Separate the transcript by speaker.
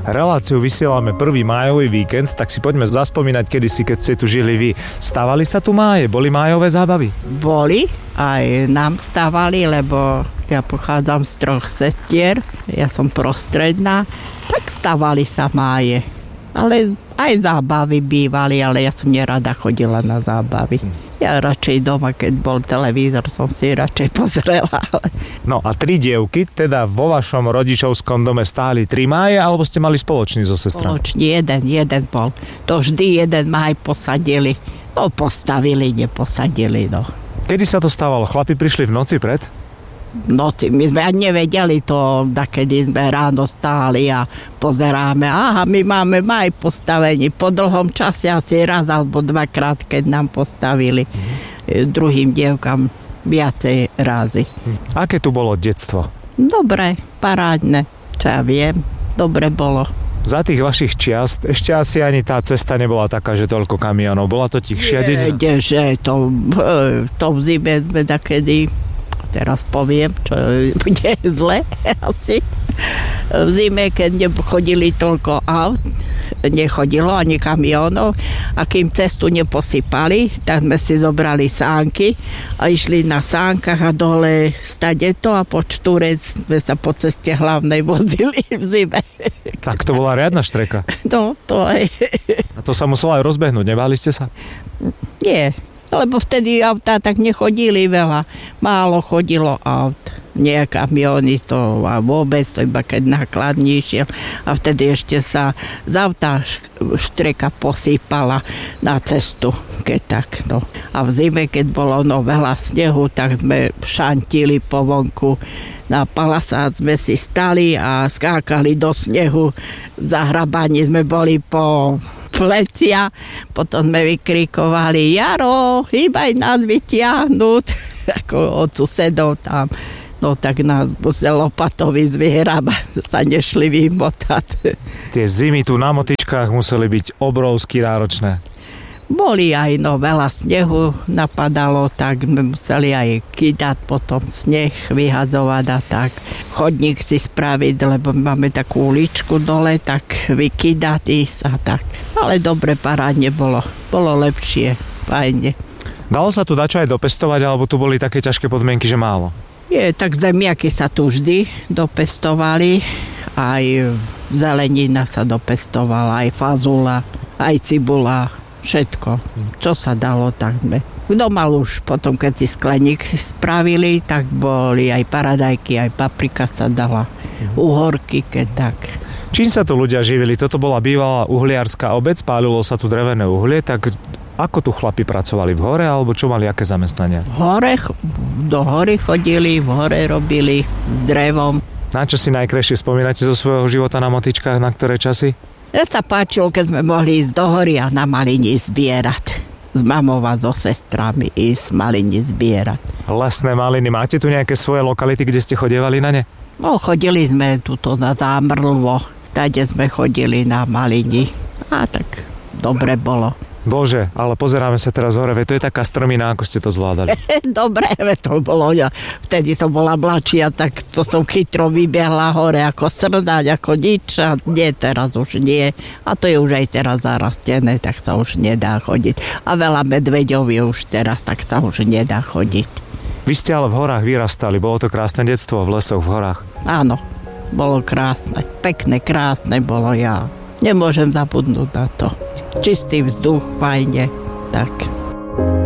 Speaker 1: reláciu vysielame 1. májový víkend, tak si poďme zaspomínať kedysi, keď ste tu žili vy. Stávali sa tu máje? Boli májové zábavy?
Speaker 2: Boli, aj nám stávali, lebo ja pochádzam z 3 sestier, ja som prostredná, tak stávali sa máje. Ale aj zábavy bývali, ale ja som nerada chodila na zábavy. Ja radšej doma, keď bol televízor, som si radšej pozrela.
Speaker 1: No a 3 dievky, teda vo vašom rodičovskom dome stáli 3 máje, alebo ste mali spoločný so sestrami?
Speaker 2: Spoločný, jeden bol. To vždy jeden máj posadili. No postavili, neposadili, no.
Speaker 1: Kedy sa to stávalo? Chlapi prišli v noci pred?
Speaker 2: Noci. My sme ani nevedeli to, kedy sme ráno stáli a pozeráme. Aha, my máme maj postavení. Po dlhom čase asi raz alebo 2-krát, keď nám postavili. Druhým dievkam viacej razy.
Speaker 1: Aké tu bolo detstvo?
Speaker 2: Dobre, parádne. Čo ja viem, dobre bolo.
Speaker 1: Za tých vašich čiast ešte asi ani tá cesta nebola taká, že toľko kamionov. Bola to tichšia dedina?
Speaker 2: Že to v zime sme takedy, teraz poviem, čo bude zle asi. V zime, keď nechodili toľko aut, nechodilo ani kamionov, a kým cestu neposypali, tak sme si zobrali sánky a išli na sánkach a dole stade to a po Štúrec sme sa po ceste hlavnej vozili v zime.
Speaker 1: Tak to bola riadna štreka.
Speaker 2: No, to aj.
Speaker 1: A to sa muselo aj rozbehnúť, nebáli ste sa?
Speaker 2: Nie, lebo vtedy autá tak nechodili veľa. Málo chodilo aut. Nie kamiony, to a vôbec, to iba keď nákladní išiel. A vtedy ešte sa z auta štreka posýpala na cestu, keď tak. No. A v zime, keď bolo veľa snehu, tak sme šantili po vonku. Na palasát sme si stali a skákali do snehu. Zahrabani sme boli po plecia. Potom sme vykrikovali: Jaro, hýbaj nás vytiahnuť. Ako od susedov tam. No tak nás musel lopatový zvyhraba, sa nešli vymotať.
Speaker 1: Tie zimy tu na motičkách museli byť obrovsky náročné.
Speaker 2: Boli aj veľa snehu napadalo, tak sme museli aj kydať potom sneh, vyhadzovať a tak. Chodník si spraviť, lebo máme takú uličku dole, tak vykydať ísť a tak. Ale dobre, parádne bolo. Bolo lepšie, fajne.
Speaker 1: Dalo sa tu dačo aj dopestovať, alebo tu boli také ťažké podmienky, že málo?
Speaker 2: Tak zemiaky sa tu vždy dopestovali, aj zelenina sa dopestovala, aj fazula, aj cibula, všetko. Čo sa dalo, tak sme. Kto mal už potom, keď si skleník spravili, tak boli aj paradajky, aj paprika sa dala, uhorky, keď tak.
Speaker 1: Čím sa tu ľudia živili? Toto bola bývalá uhliarská obec, pálilo sa tu drevené uhlie, tak ako tu chlapi pracovali? V hore, alebo čo mali, aké zamestnania?
Speaker 2: Do hory chodili, v hore robili drevom.
Speaker 1: Na čo si najkrajšie spomínate zo svojho života na motičkách, na ktoré časy?
Speaker 2: Ja sa páčilo, keď sme mohli ísť do hory a na maliny zbierať. S mamou a so sestrami ísť maliny zbierať.
Speaker 1: Lesné maliny. Máte tu nejaké svoje lokality, kde ste chodievali na ne?
Speaker 2: No, chodili sme tuto na Zámrlovo. Tade sme chodili na maliny. A tak dobre bolo.
Speaker 1: Bože, ale pozeráme sa teraz hore, to je taká strmina, ako ste to zvládali.
Speaker 2: Dobre, to bolo, vtedy som bola mladšia, tak to som chytro vybiehla hore ako srdáť, ako nič, a nie, teraz už nie. A to je už aj teraz zarastené, tak sa už nedá chodiť. A veľa medveďov je už teraz, tak sa už nedá chodiť.
Speaker 1: Vy ste ale v horách vyrastali, bolo to krásne detstvo v lesoch, v horách?
Speaker 2: Áno, bolo krásne, pekné, krásne bolo, ja nemôžem zabudnúť na to. Čistý vzduch, fajne, tak.